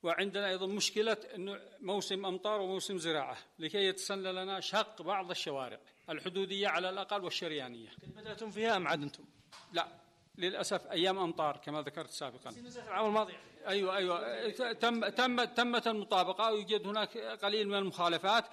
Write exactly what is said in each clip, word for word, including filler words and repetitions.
وعندنا أيضا مشكلة أنه موسم أمطار وموسم زراعة لكي يتسنى لنا شق بعض الشوارع الحدودية على الأقل والشريانية. بدأتم فيها أم عدنتم؟ لا للأسف أيام أمطار كما ذكرت سابقا. نزلت العام الماضي. أيوة أيوة تم تم تمت المطابقة ويوجد هناك قليل من المخالفات،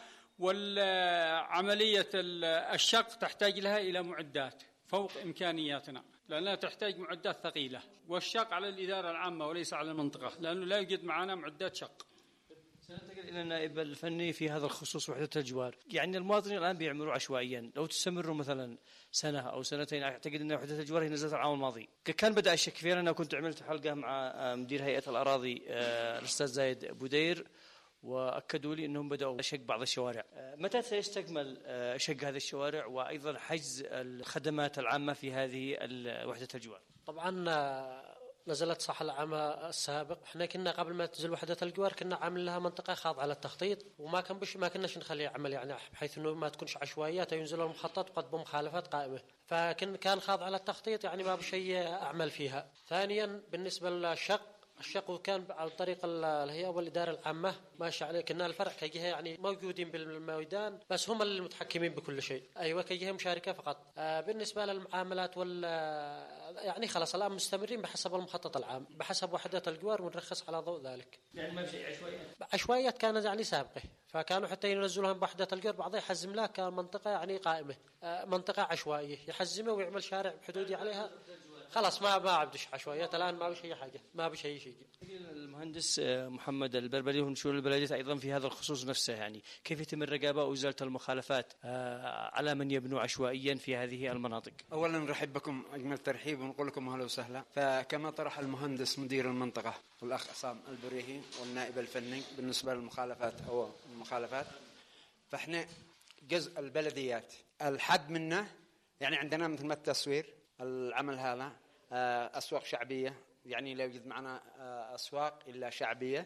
والعملية الشق تحتاج لها إلى معدات فوق إمكانياتنا لأنها تحتاج معدات ثقيلة، والشق على الإدارة العامة وليس على المنطقة لأنه لا يوجد معنا معدات شق. سننتقل إلى النائب الفني في هذا الخصوص وحدة الجوار. يعني المواطنين الآن بيعملوا عشوائيا، لو تستمروا مثلا سنة أو سنتين أعتقد أن وحدة الجوار هي نزلت العام الماضي. كان بدأ الشك فيها. أنا كنت عملت حلقة مع مدير هيئة الأراضي الأستاذ زايد بودير وأكدوا لي أنهم بدأوا شق بعض الشوارع. متى سيستكمل شق هذه الشوارع وأيضا حجز الخدمات العامة في هذه وحدة الجوار؟ طبعا نزلت صح العام السابق. احنا كنا قبل ما تنزل وحدة الجوار كنا عامل لها منطقة خاضعة للتخطيط، وما كان بش ما كناش نخلي عمل يعني بحيث انه ما تكونش عشوائيات ينزلوا المخطط وقد بمخالفات قائمة، فكان كان خاضع للتخطيط يعني ما بشيء أعمل فيها. ثانيا بالنسبة للشق الشق كان عن طريق الهيئة والإدارة العامة ماشي عليه. كنا الفرع كجهة يعني موجودين بالميدان بس هم المتحكمين بكل شيء. أيوة كجهة مشاركة فقط. آه بالنسبة للمعاملات وال يعني خلاص الآن مستمرين بحسب المخطط العام بحسب وحدة الجوار ونرخص على ضوء ذلك. يعني ما في شيء عشوائيات؟ عشوائيات كانت يعني سابقة، فكانوا حتى ينزلوها بوحدة الجوار بعضها يحزم لها كان منطقة يعني قائمة آه منطقة عشوائية يحزمه ويعمل شارع بحدودي عليها. خلاص ما ما عبدش عشوائيات الآن ما بشي حاجة ما بشي شيء. المهندس محمد البربري من شؤون البلديات أيضا في هذا الخصوص نفسه، يعني كيف يتم الرقابة وإزالة المخالفات على من يبنوا عشوائيا في هذه المناطق؟ أولا نرحب بكم أجمل ترحيب ونقول لكم أهلا وسهلا. فكما طرح المهندس مدير المنطقة والأخ عصام البريهي والنائب الفني بالنسبة للمخالفات أو المخالفات، فإحنا جزء البلديات الحد منه يعني عندنا مثل ما التصوير العمل هذا أسواق شعبية، يعني لا يوجد معنا أسواق إلا شعبية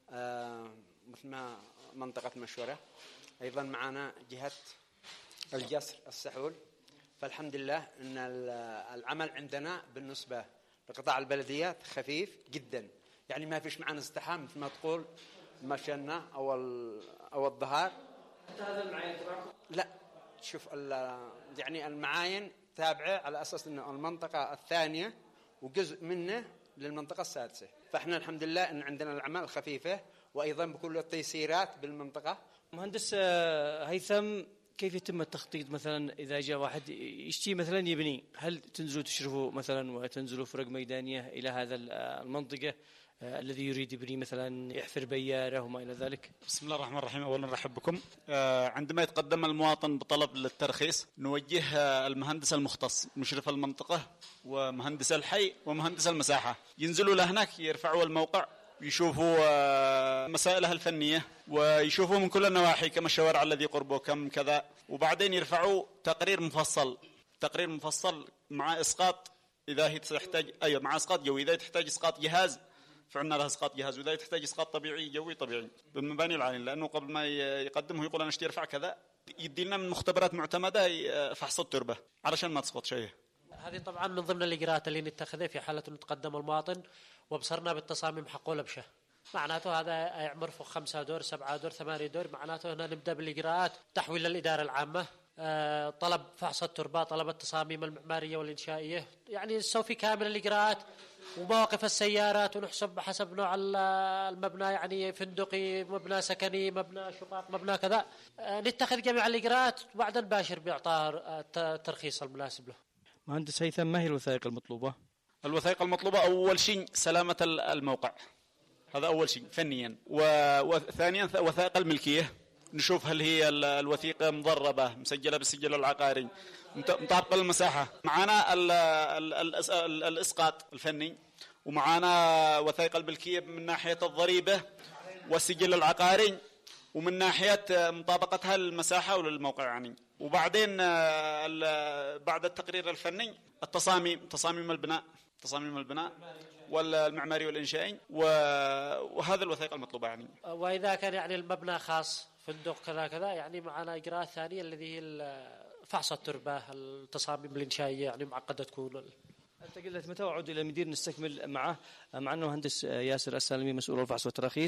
مثل ما منطقة مشورة. أيضا معنا جهة الجسر السحول. فالحمد لله أن العمل عندنا بالنسبة لقطاع البلديات خفيف جدا، يعني ما فيش معنا ازدحام مثل ما تقول مشنا أو أو الظهر. هذا المعاين تبعكم؟ لا شوف يعني المعاين تابعة على أساس أن المنطقة الثانية وجزء منه للمنطقة السادسة. فإحنا الحمد لله أن عندنا الأعمال خفيفة وأيضا بكل التيسيرات بالمنطقة. مهندس هيثم، كيف يتم التخطيط مثلا إذا جاء واحد يشتي مثلا يبني؟ هل تنزلوا تشرفوا مثلا وتنزلوا فرق ميدانية إلى هذا المنطقة الذي يريد يبني مثلا يحفر بياره وما إلى ذلك؟ بسم الله الرحمن الرحيم. أولا نرحب بكم. عندما يتقدم المواطن بطلب للترخيص نوجه المهندس المختص مشرف المنطقة ومهندس الحي ومهندس المساحة ينزلوا لهناك يرفعوا الموقع يشوفوا مسائلها الفنية ويشوفوا من كل النواحي كم الشوارع الذي قربه كم كذا، وبعدين يرفعوا تقرير مفصل تقرير مفصل مع إسقاط إذا هي تحتاج أيوة مع إسقاط جوي، إذا تحتاج إسقاط جهاز فعلنا لها إسقاط جهاز، وإذا تحتاج إسقاط طبيعي جوي طبيعي بالمباني العالية، لأنه قبل ما يقدمه يقول أنا اشتي ارفع كذا يدي لنا من مختبرات معتمدة فحص التربة علشان ما تسقط شيء. هذه طبعا من ضمن الإجراءات اللي نتخذها في حالة أن تقدم المواطن وبصرنا بالتصاميم حقه لبشه، معناته هذا يعمر فوق خمسة دور سبعة دور ثمانية دور، معناته هنا نبدأ بالإجراءات تحويل للإدارة العامة، أه طلب فحص التربة، طلب التصاميم المعمارية والإنشائية، يعني نسوي في كامل الإجراءات ومواقف السيارات ونحسب حسب نوع المبنى، يعني فندقي مبنى سكني مبنى شقق مبنى كذا، أه نتخذ جميع الإجراءات وبعدين نباشر بإعطاء الترخيص المناسب له. مهندس هيثم، ما هي الوثائق المطلوبة؟ الوثائق المطلوبة أول شيء سلامة الموقع، هذا أول شيء فنيا، وثانيا وثائق الملكية نشوف هل هي الوثيقة مضربة مسجلة بالسجل العقاري مطابقة للمساحة. معنا الإسقاط الفني ومعنا وثائق الملكية من ناحية الضريبة والسجل العقاري ومن ناحية مطابقتها للمساحة وللموقع يعني. وبعدين بعد التقرير الفني التصاميم تصاميم البناء تصاميم البناء والمعماري والإنشائي، وهذا الوثائق المطلوبة يعني. وإذا كان يعني المبنى خاص فندق كذا كذا يعني معنا إجراءات ثانية الذي هي فحص التربة، التصاميم الإنشائية يعني معقدة تكون. أنت قلت متى أعود إلى المدير نستكمل معه؟ معنا المهندس ياسر السالمي مسؤول الفحص والتراخيص.